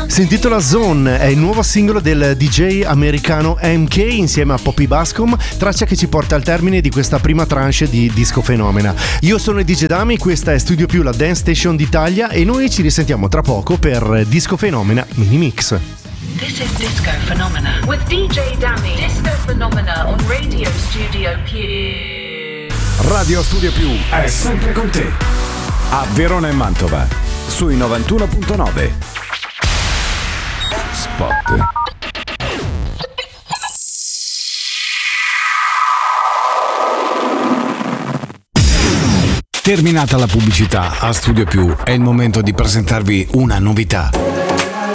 Si intitola Zone, è il nuovo singolo del DJ americano MK insieme a Poppy Bascom, traccia che ci porta al termine di questa prima tranche di Disco Fenomena. Io sono il DJ Dami, questa è Studio Più, la Dance Station d'Italia, e noi ci risentiamo tra poco per Disco Fenomena Mini Mix. This is Disco Phenomena with DJ Dami. Disco Phenomena on Radio Studio Più. Radio Studio Più è sempre con te. A Verona e Mantova, sui 91.9. Spot. Terminata la pubblicità, a Studio Più è il momento di presentarvi una novità.